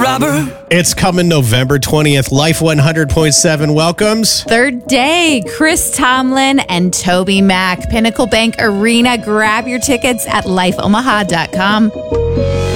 robber. It's coming November 20th. Life 100.7 welcomes. Third day, Chris Tomlin and Toby Mac. Pinnacle Bank Arena. Grab your tickets at lifeomaha.com.